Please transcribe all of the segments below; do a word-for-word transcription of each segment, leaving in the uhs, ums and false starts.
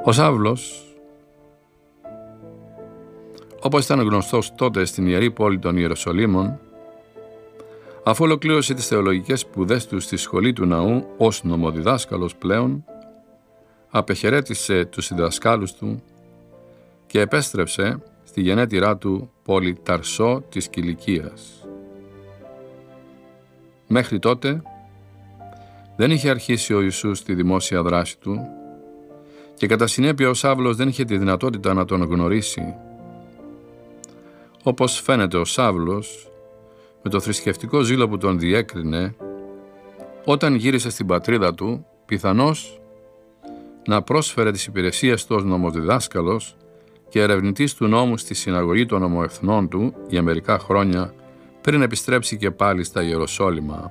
Ο Σάβλος, όπως ήταν γνωστός τότε στην ιερή πόλη των Ιεροσολύμων, αφού ολοκλήρωσε τις θεολογικές σπουδές του στη σχολή του ναού ως νομοδιδάσκαλος πλέον, απεχαιρέτησε τους διδασκάλους του και επέστρεψε στη γενέτειρά του πόλη Ταρσό της Κιλικίας. Μέχρι τότε δεν είχε αρχίσει ο Ιησούς τη δημόσια δράση του και κατά συνέπεια ο Σάβλος δεν είχε τη δυνατότητα να τον γνωρίσει. Όπως φαίνεται, ο Σάβλος, με το θρησκευτικό ζήλο που τον διέκρινε, όταν γύρισε στην πατρίδα του, πιθανώς να πρόσφερε τις υπηρεσίες του ως νομοδιδάσκαλος και ερευνητής του νόμου στη συναγωγή των ομοεθνών του για μερικά χρόνια πριν επιστρέψει και πάλι στα Ιεροσόλυμα.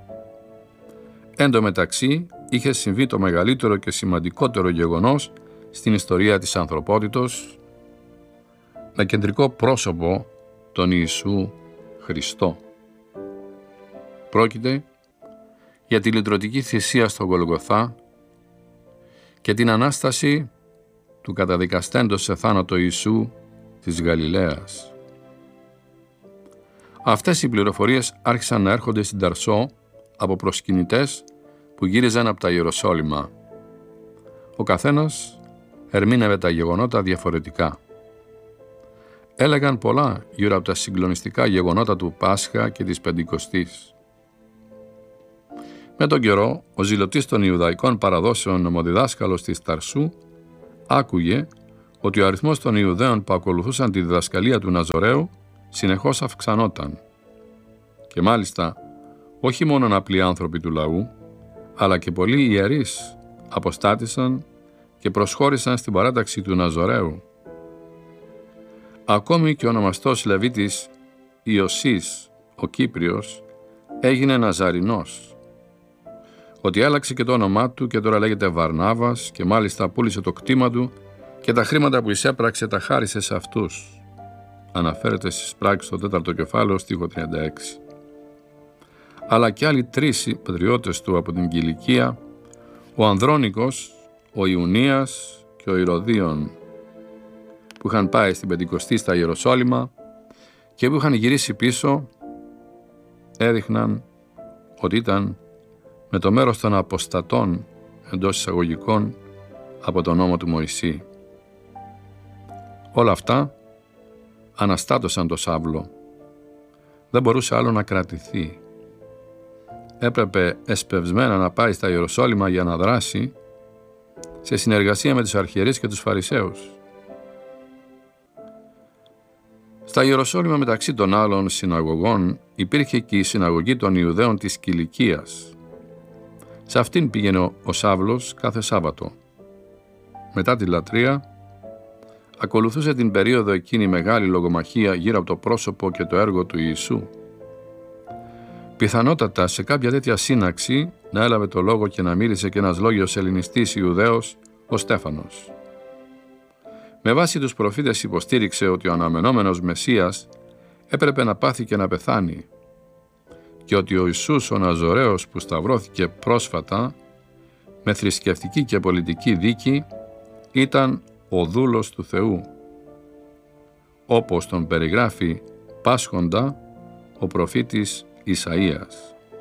Εν τω μεταξύ, είχε συμβεί το μεγαλύτερο και σημαντικότερο γεγονός στην ιστορία της ανθρωπότητος, με κεντρικό πρόσωπο τον Ιησού Χριστό. Πρόκειται για τη λυτρωτική θυσία στο Γολγοθά και την Ανάσταση του καταδικαστέντος σε θάνατο Ιησού της Γαλιλαίας. Αυτές οι πληροφορίες άρχισαν να έρχονται στην Ταρσό από προσκυνητές που γύριζαν από τα Ιεροσόλυμα. Ο καθένας ερμήνευε τα γεγονότα διαφορετικά. Έλεγαν πολλά γύρω από τα συγκλονιστικά γεγονότα του Πάσχα και της Πεντηκοστής. Με τον καιρό, ο ζηλωτής των Ιουδαϊκών παραδόσεων νομοδιδάσκαλος της Ταρσού άκουγε ότι ο αριθμός των Ιουδαίων που ακολουθούσαν τη διδασκαλία του Ναζωραίου συνεχώς αυξανόταν. Και μάλιστα, όχι μόνο απλοί άνθρωποι του λαού, αλλά και πολλοί ιερείς αποστάτησαν και προσχώρησαν στην παράταξη του Ναζωραίου. Ακόμη και ο ονομαστός Λεβίτης Ιωσής, ο Κύπριος, έγινε Ναζαρινός. Ότι άλλαξε και το όνομά του και τώρα λέγεται Βαρνάβας και μάλιστα πούλησε το κτήμα του και τα χρήματα που εισέπραξε τα χάρισε σε αυτούς. Αναφέρεται στις πράξεις στο τέταρτο κεφάλαιο, στίχο τριάντα έξι. Αλλά και άλλοι τρεις πατριώτες του από την Κιλικία, ο Ανδρώνικος, ο Ιουνίας και ο Ηρωδίων, που είχαν πάει στην Πεντηκοστή στα Ιεροσόλυμα και που είχαν γυρίσει πίσω, έδειχναν ότι ήταν με το μέρος των αποστατών εντός εισαγωγικών από τον νόμο του Μωυσή. Όλα αυτά αναστάτωσαν το Σάβλο. Δεν μπορούσε άλλο να κρατηθεί. Έπρεπε εσπευσμένα να πάει στα Ιεροσόλυμα για να δράσει σε συνεργασία με τους αρχιερείς και τους Φαρισαίους. Στα Ιεροσόλυμα, μεταξύ των άλλων συναγωγών, υπήρχε και η συναγωγή των Ιουδαίων της Κιλικίας. Σε αυτήν πήγαινε ο Σάβλος κάθε Σάββατο. Μετά τη λατρεία, ακολουθούσε την περίοδο εκείνη μεγάλη λογομαχία γύρω από το πρόσωπο και το έργο του Ιησού. Πιθανότατα σε κάποια τέτοια σύναξη να έλαβε το λόγο και να μίλησε και ένας λόγιος ελληνιστής Ιουδαίος, ο Στέφανος. Με βάση τους προφήτες υποστήριξε ότι ο αναμενόμενος Μεσσίας έπρεπε να πάθει και να πεθάνει και ότι ο Ιησούς ο Ναζωραίος που σταυρώθηκε πρόσφατα με θρησκευτική και πολιτική δίκη ήταν ο δούλος του Θεού, όπως τον περιγράφει πάσχοντα ο προφήτης Ισαΐας.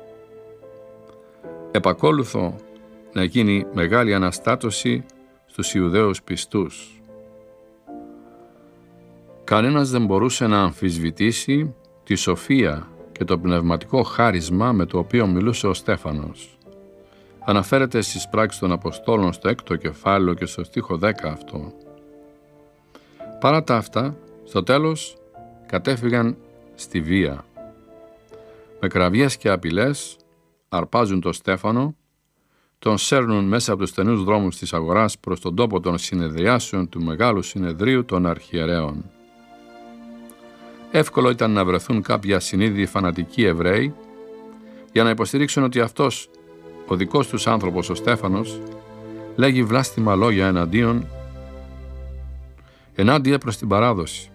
Επακόλουθο να γίνει μεγάλη αναστάτωση στους Ιουδαίους πιστούς. Κανένας δεν μπορούσε να αμφισβητήσει τη σοφία και το πνευματικό χάρισμα με το οποίο μιλούσε ο Στέφανος. Αναφέρεται στις πράξεις των Αποστόλων στο έκτο κεφάλαιο και στο στίχο δέκα αυτό. Παρά τα αυτά, στο τέλος κατέφυγαν στη βία. Με κραυγές και απειλές αρπάζουν τον Στέφανο, τον σέρνουν μέσα από τους στενούς δρόμους της αγοράς προς τον τόπο των συνεδριάσεων του Μεγάλου Συνεδρίου των Αρχιερέων. Εύκολο ήταν να βρεθούν κάποιοι ασυνείδητοι φανατικοί Εβραίοι για να υποστηρίξουν ότι αυτός, ο δικός τους άνθρωπος ο Στέφανος, λέγει βλάστημα λόγια εναντίον, ενάντια προς την παράδοση,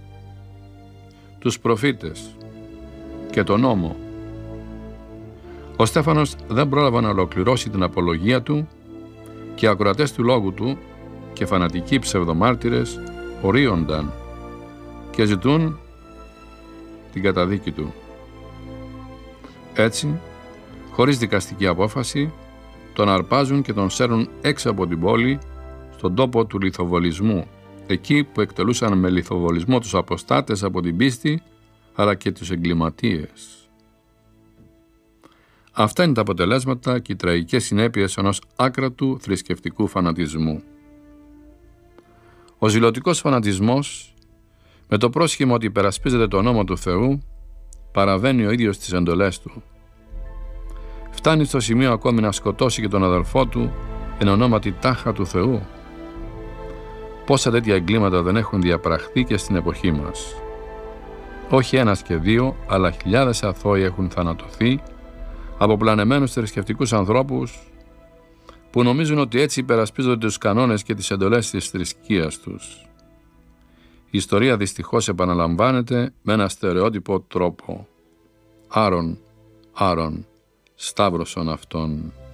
τους προφήτες και τον νόμο. Ο Στέφανος δεν πρόλαβε να ολοκληρώσει την απολογία του και οι ακροατές του λόγου του και φανατικοί ψευδομάρτυρες ορίονταν και ζητούν την καταδίκη του. Έτσι, χωρίς δικαστική απόφαση, τον αρπάζουν και τον σέρνουν έξω από την πόλη στον τόπο του λιθοβολισμού, εκεί που εκτελούσαν με λιθοβολισμό τους αποστάτες από την πίστη αλλά και τους εγκληματίες. Αυτά είναι τα αποτελέσματα και οι τραγικές συνέπειες ενός άκρατου θρησκευτικού φανατισμού. Ο ζηλωτικός φανατισμός, με το πρόσχημα ότι υπερασπίζεται το νόμο του Θεού, παραβαίνει ο ίδιος τις εντολές του. Φτάνει στο σημείο ακόμη να σκοτώσει και τον αδελφό του εν ονόματι τάχα του Θεού. Πόσα τέτοια εγκλήματα δεν έχουν διαπραχθεί και στην εποχή μας. Όχι ένας και δύο, αλλά χιλιάδες αθώοι έχουν θανατωθεί από πλανεμένους θρησκευτικούς ανθρώπους που νομίζουν ότι έτσι υπερασπίζονται τους κανόνες και τις εντολές της θρησκείας τους. Η ιστορία δυστυχώς επαναλαμβάνεται με ένα στερεότυπο τρόπο. Άρων, Άρων, σταύρωσον αυτόν.